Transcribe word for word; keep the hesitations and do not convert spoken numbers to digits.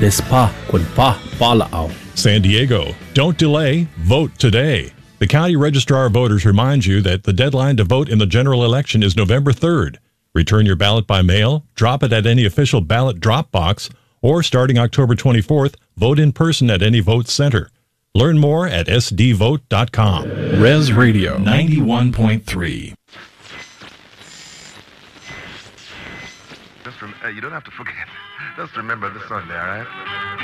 Despa kun pa palaaw. San Diego, don't delay, vote today. The County Registrar of Voters reminds you that the deadline to vote in the general election is November third. Return your ballot by mail, drop it at any official ballot drop box, or starting October twenty-fourth, vote in person at any vote center. Learn more at s d vote dot com. Res Radio ninety-one point three. Just rem- uh, you don't have to forget. Just remember this Sunday, all right?